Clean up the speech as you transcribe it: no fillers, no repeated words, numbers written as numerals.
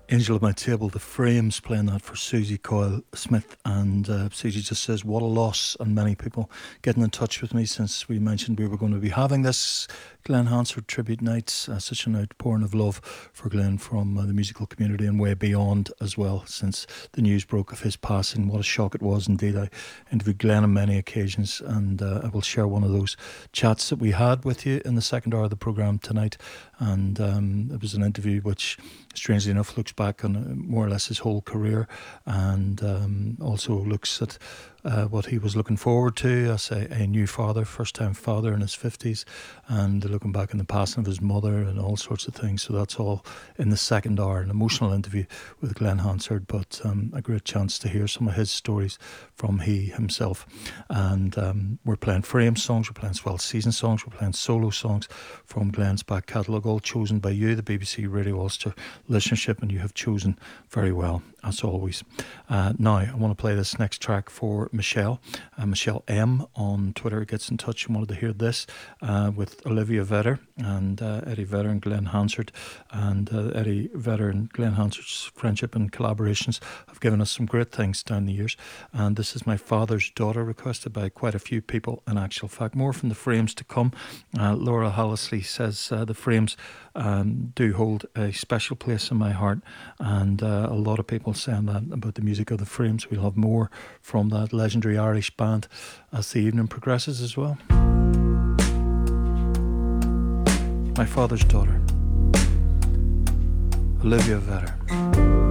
Angel at My Table, The Frames, playing that for Susie Coyle Smith. And Susie just says, what a loss. And many people getting in touch with me since we mentioned we were going to be having this Glenn Hansard tribute nights. Such an outpouring of love for Glenn from the musical community and way beyond as well, since the news broke of his passing. What a shock it was indeed. I interviewed Glenn on many occasions, and I will share one of those chats that we had with you in the second hour of the programme tonight. And it was an interview which, strangely enough, looks back on more or less his whole career, and also looks at what he was looking forward to as a new father, first-time father in his 50s, and looking back on the passing of his mother and all sorts of things. So that's all in the second hour, an emotional interview with Glenn Hansard, but a great chance to hear some of his stories from he himself. And we're playing frame songs, we're playing Swell Season songs, we're playing solo songs from Glenn's back catalogue, all chosen by you, the BBC Radio Ulster listenership, and you have chosen very well, as always. Now, I want to play this next track for Michelle. Michelle M on Twitter gets in touch and wanted to hear this with Olivia Vedder and Eddie Vedder and Glenn Hansard. And Eddie Vedder and Glenn Hansard's friendship and collaborations have given us some great things down the years. And this is My Father's Daughter, requested by quite a few people in actual fact. More from the Frames to come. Laura Hallisley says the Frames do hold a special place in my heart, and a lot of people saying that about the music of the Frames. We'll have more from that legendary Irish band as the evening progresses as well. My Father's Daughter, Olivia Vedder.